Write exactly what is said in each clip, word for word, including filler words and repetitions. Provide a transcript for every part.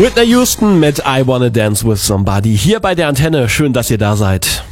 Whitney Houston mit I Wanna Dance With Somebody hier bei der Antenne. Schön, dass ihr da seid.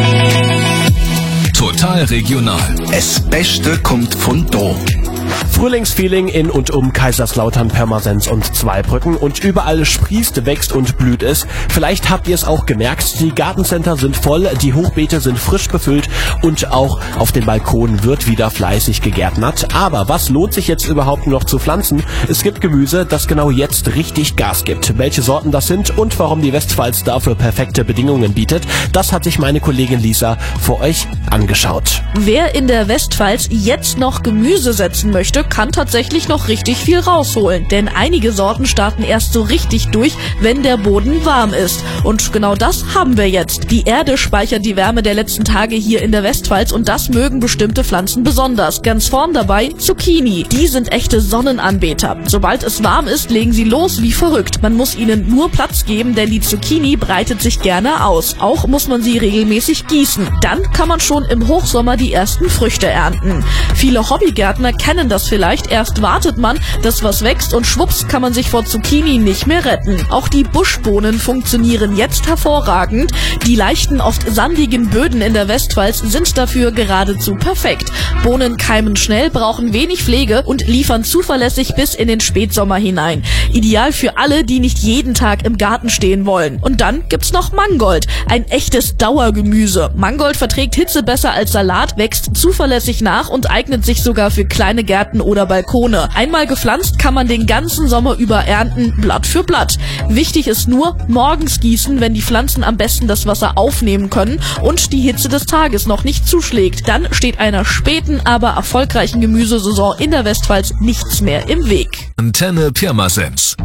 Total regional. Das Beste kommt von da. Frühlingsfeeling in und um Kaiserslautern, Pirmasens und Zweibrücken und überall sprießt, wächst und blüht es. Vielleicht habt ihr es auch gemerkt, die Gartencenter sind voll, die Hochbeete sind frisch befüllt und auch auf den Balkonen wird wieder fleißig gegärtnert. Aber was lohnt sich jetzt überhaupt noch zu pflanzen? Es gibt Gemüse, das genau jetzt richtig Gas gibt. Welche Sorten das sind und warum die Westpfalz dafür perfekte Bedingungen bietet, das hat sich meine Kollegin Lisa für euch angeschaut. Wer in der Westpfalz jetzt noch Gemüse setzen möchte, kann tatsächlich noch richtig viel rausholen. Denn einige Sorten starten erst so richtig durch, wenn der Boden warm ist. Und genau das haben wir jetzt. Die Erde speichert die Wärme der letzten Tage hier in der Westpfalz und das mögen bestimmte Pflanzen besonders. Ganz vorn dabei Zucchini. Die sind echte Sonnenanbeter. Sobald es warm ist, legen sie los wie verrückt. Man muss ihnen nur Platz geben, denn die Zucchini breitet sich gerne aus. Auch muss man sie regelmäßig gießen. Dann kann man schon im Hochsommer die ersten Früchte ernten. Viele Hobbygärtner kennen das vielleicht. Erst wartet man, dass was wächst und schwupps kann man sich vor Zucchini nicht mehr retten. Auch die Buschbohnen funktionieren jetzt hervorragend. Die leichten, oft sandigen Böden in der Westpfalz sind dafür geradezu perfekt. Bohnen keimen schnell, brauchen wenig Pflege und liefern zuverlässig bis in den Spätsommer hinein. Ideal für alle, die nicht jeden Tag im Garten stehen wollen. Und dann gibt's noch Mangold, ein echtes Dauergemüse. Mangold verträgt Hitze besser als Salat, wächst zuverlässig nach und eignet sich sogar für kleine Gärten oder Balkone. Einmal gepflanzt kann man den ganzen Sommer über ernten, Blatt für Blatt. Wichtig ist nur, morgens gießen, wenn die Pflanzen am besten das Wasser aufnehmen können und die Hitze des Tages noch nicht zuschlägt. Dann steht einer späten, aber erfolgreichen Gemüsesaison in der Westpfalz nichts mehr im Weg. Antenne Pirmasens.